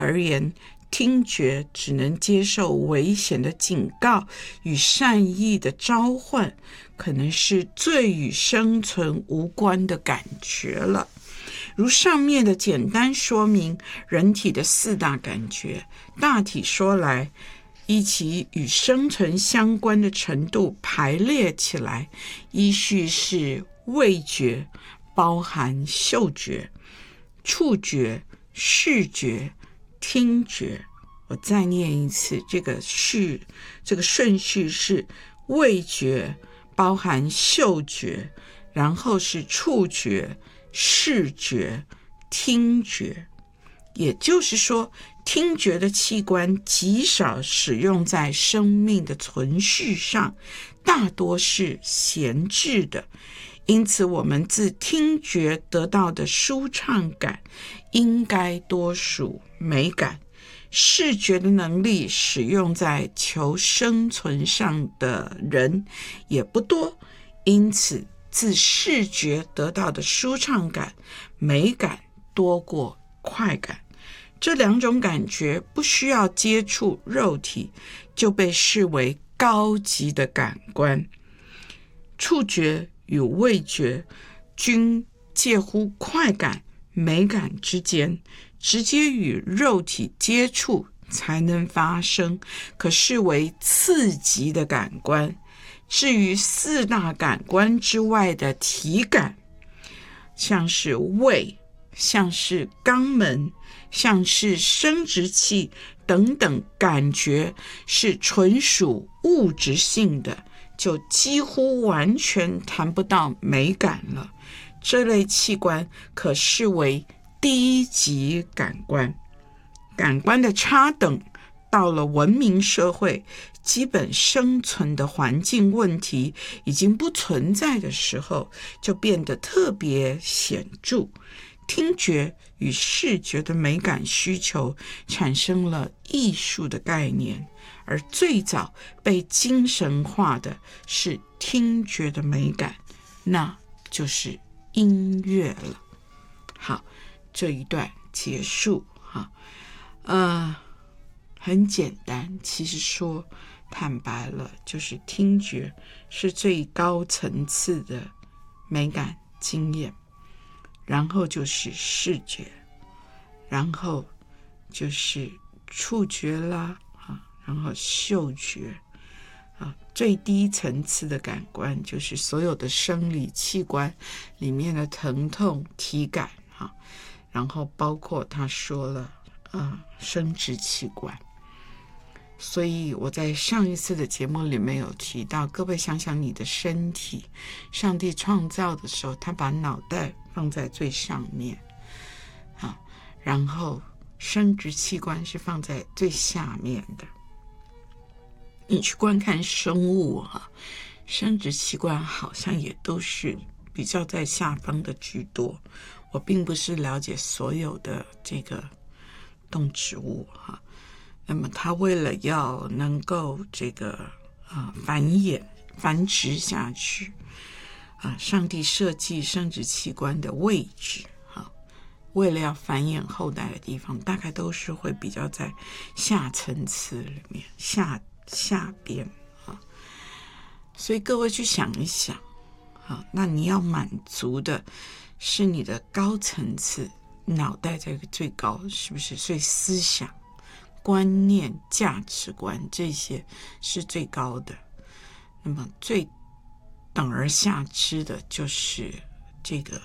而言，听觉只能接受危险的警告与善意的召唤，可能是最与生存无关的感觉了。如上面的简单说明人体的4大感觉，大体说来，依其与生存相关的程度排列起来，依序是味觉，包含嗅觉、触觉、视觉、听觉。我再念一次，这个顺序是味觉，包含嗅觉，然后是触觉、视觉、听觉。也就是说，听觉的器官极少使用在生命的存续上，大多是闲置的。因此，我们自听觉得到的舒畅感，应该多属美感。视觉的能力使用在求生存上的人也不多，因此自视觉得到的舒畅感、美感多过快感。这2种感觉不需要接触肉体，就被视为高级的感官。触觉与味觉均介乎快感、美感之间，直接与肉体接触才能发生，可视为次级的感官。至于4大感官之外的体感，像是胃，像是肛门，像是生殖器等等感觉，是纯属物质性的，就几乎完全谈不到美感了。这类器官可视为低级感官。感官的差等到了文明社会，基本生存的环境问题已经不存在的时候，就变得特别显著。听觉与视觉的美感需求产生了艺术的概念，而最早被精神化的是听觉的美感，那就是音乐了。好，这一段结束。很简单，其实说坦白了，就是听觉是最高层次的美感经验，然后就是视觉，然后就是触觉啦，然后嗅觉，最低层次的感官就是所有的生理器官里面的疼痛体感，然后包括他说了生殖器官。所以我在上一次的节目里面有提到，各位想想你的身体，上帝创造的时候，他把脑袋放在最上面，然后生殖器官是放在最下面的。你去观看生物生殖器官好像也都是比较在下方的居多。我并不是了解所有的这个动植物那么它为了要能够这个繁殖下去上帝设计生殖器官的位置为了要繁衍后代的地方，大概都是会比较在下层次里面下边所以各位去想一想那你要满足的是你的高层次，脑袋在最高，是不是？所以思想、观念、价值观这些是最高的。那么最等而下之的就是这个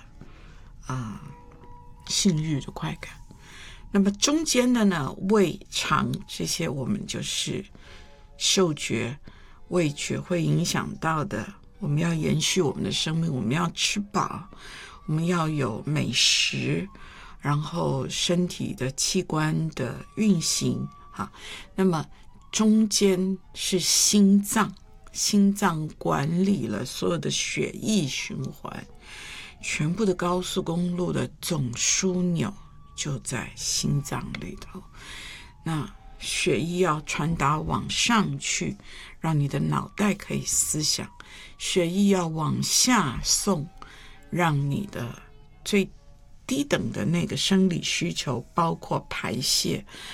性欲的快感。那么中间的呢，胃肠这些我们就是嗅觉、味觉会影响到的。我们要延续我们的生命，我们要吃饱，我们要有美食，然后身体的器官的运行那么中间是心脏管理了所有的血液循环，全部的高速公路的总枢纽就在心脏里头。那血液要传达往上去，让你的脑袋可以思想；血液要往下送，让你的最低等的那个生理需求，包括排泄，